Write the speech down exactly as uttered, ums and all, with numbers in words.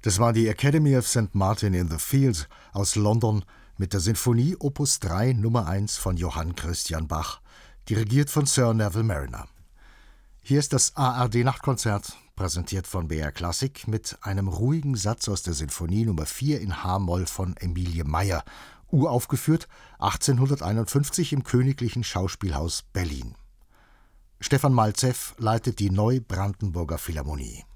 Das war die Academy of Saint Martin in the Fields aus London mit der Sinfonie Opus drei Nummer eins von Johann Christian Bach, dirigiert von Sir Neville Marriner. Hier ist das A R D-Nachtkonzert, präsentiert von B R Klassik, mit einem ruhigen Satz aus der Sinfonie Nummer vier in H-Moll von Emilie Meyer, uraufgeführt achtzehnhunderteinundfünfzig im Königlichen Schauspielhaus Berlin. Stefan Malzew leitet die Neubrandenburger Philharmonie.